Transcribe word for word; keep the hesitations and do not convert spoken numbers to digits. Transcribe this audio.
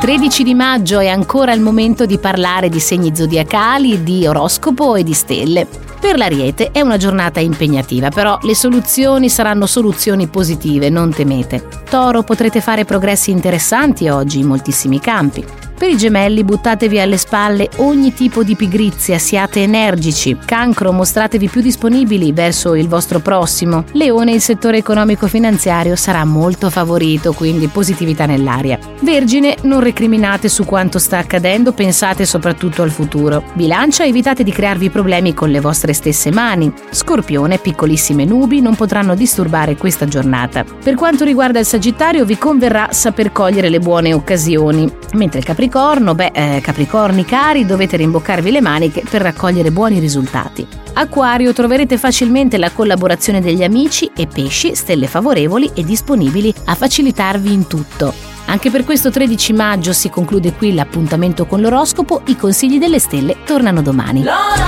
tredici di maggio è ancora il momento di parlare di segni zodiacali, di oroscopo e di stelle. Per l'Ariete è una giornata impegnativa, però le soluzioni saranno soluzioni positive, non temete. Toro, potrete fare progressi interessanti oggi in moltissimi campi. Per i Gemelli, buttatevi alle spalle ogni tipo di pigrizia, siate energici. Cancro, mostratevi più disponibili verso il vostro prossimo. Leone, il settore economico-finanziario sarà molto favorito, quindi positività nell'aria. Vergine, non recriminate su quanto sta accadendo, pensate soprattutto al futuro. Bilancia, evitate di crearvi problemi con le vostre stesse mani. Scorpione, piccolissime nubi non potranno disturbare questa giornata. Per quanto riguarda il Sagittario, vi converrà saper cogliere le buone occasioni, mentre il Capricorno, beh, eh, Capricorni cari, dovete rimboccarvi le maniche per raccogliere buoni risultati. Acquario, troverete facilmente la collaborazione degli amici, e Pesci, stelle favorevoli e disponibili a facilitarvi in tutto. Anche per questo tredici maggio si conclude qui l'appuntamento con l'oroscopo, i consigli delle stelle tornano domani.